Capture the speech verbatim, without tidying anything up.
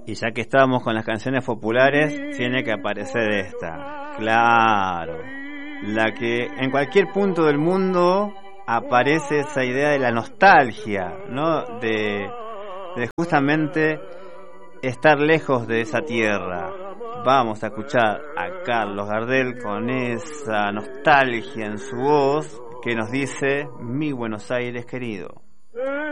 Y ya que estábamos con las canciones populares, tiene que aparecer esta. Claro. La que en cualquier punto del mundo aparece esa idea de la nostalgia, ¿no? De, de justamente estar lejos de esa tierra. Vamos a escuchar a Carlos Gardel con esa nostalgia en su voz que nos dice: mi Buenos Aires querido.